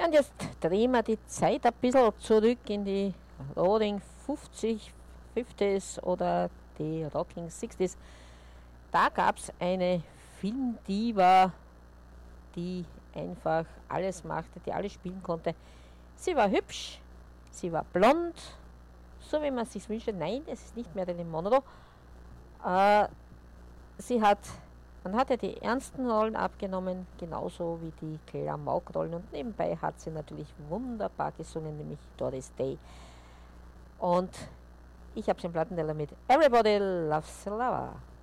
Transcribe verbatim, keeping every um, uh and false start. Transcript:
Und jetzt drehen wir die Zeit ein bisschen zurück in die Roaring fünfzig, fünfziger oder die Rocking sechziger. Da gab es eine Filmdiva, die einfach alles machte, die alles spielen konnte. Sie war hübsch, sie war blond, so wie man es sich wünschte. Nein, es ist nicht Marilyn Monroe. Äh, sie hat, man hat ja die ernsten Rollen abgenommen, genauso wie die Klamauk-Rollen. Und nebenbei hat sie natürlich wunderbar gesungen, nämlich Doris Day. Und ich habe sie im Plattenteller mit Everybody Loves a Lover.